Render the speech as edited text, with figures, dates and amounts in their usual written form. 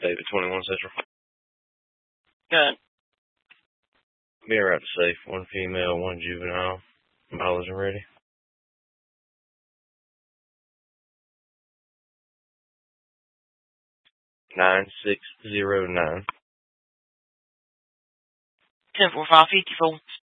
David 21 Central. Good. Be right to safe. 1 female, 1 juvenile. Mileage and ready. 9609. 10-4-5-54.